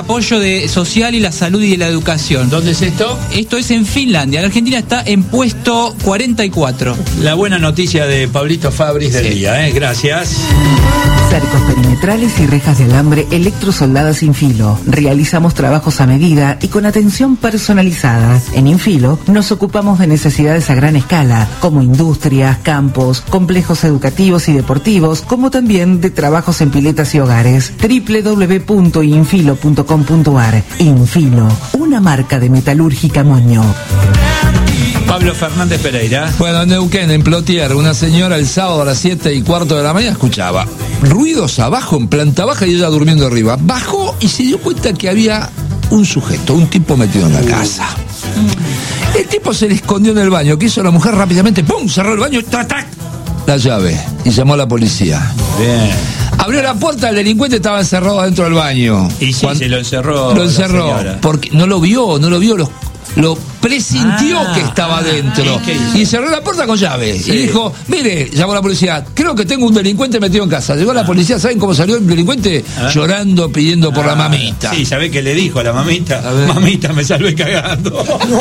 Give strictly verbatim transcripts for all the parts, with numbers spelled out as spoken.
apoyo de social y la salud y de la educación. ¿Dónde es esto? Esto es en Finlandia. La Argentina está en puesto cuarenta y cuatro. La buena noticia de Pablito Fabris del Sí. día, ¿eh? Gracias. Cercos perimetrales y rejas de alambre electrosoldadas sin filo. Realizamos trabajos a medida y con atención personalizada. En Infilo nos ocupamos de necesidades a gran escala, como industrias, campos, complejos educativos y deportivos, como también de trabajos en piletas y hogares. doble u doble u doble u punto infilo punto com punto ar. Infilo, una marca de metalúrgica Moño. Pablo Fernández Pereira. Bueno, en Neuquén, en Plotier, una señora el sábado a las siete y cuarto de la mañana escuchaba ruidos abajo, en planta baja, y ella durmiendo arriba. Bajó y se dio cuenta que había un sujeto, un tipo metido en la casa. El tipo se le escondió en el baño. ¿Qué hizo la mujer? Rápidamente, ¡pum!, cerró el baño, ¡tac, tac! La llave, y llamó a la policía. Bien. Abrió la puerta, el delincuente estaba encerrado dentro del baño. Y sí, Cuando se lo encerró. Lo encerró, la señora. porque no lo vio, no lo vio, lo, lo presintió Ah, que estaba ah, dentro. ¿y qué hizo? Y cerró la puerta con llave. Sí. Y dijo, mire, llamó a la policía, creo que tengo un delincuente metido en casa. Llegó la policía, ¿saben cómo salió el delincuente? Ah. Llorando, pidiendo por Ah, la mamita. Sí, ¿sabés qué le dijo a la mamita? A ver. Mamita, me salvé cagando.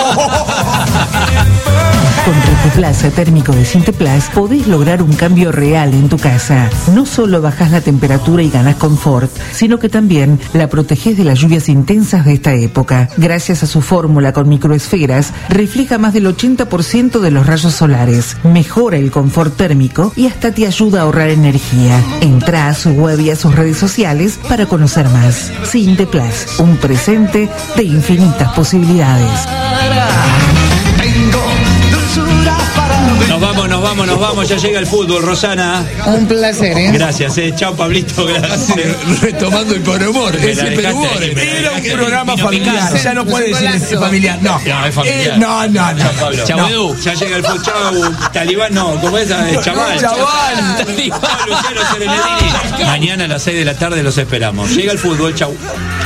Con Retroplaza térmico de Sinteplas podés lograr un cambio real en tu casa. No solo bajás la temperatura y ganás confort, sino que también la protegés de las lluvias intensas de esta época. Gracias a su fórmula con microesferas, refleja más del ochenta por ciento de los rayos solares, mejora el confort térmico y hasta te ayuda a ahorrar energía. Entrá a su web y a sus redes sociales para conocer más. Sinteplas, un presente de infinitas posibilidades. Nos vamos, nos vamos, nos vamos. Ya llega el fútbol, Rosana. Un placer, ¿eh? Gracias, eh. Chao, Pablito, gracias. Retomando el perhumor, Me la ese dejaste perhumor. ahí, me la Era un dejaste ahí. programa Vino familiar, picante. ya no puede decir es familiar, no. No, es familiar. Eh, no, no, no. Chao, Pablo. Chau, No. Edu. Ya llega el fútbol. Chau, Talibán, no. ¿Cómo es? Eh, Chaval. Chaval. Chau, Luciano Serenedini. Mañana a las seis de la tarde los esperamos. Llega el fútbol, chau.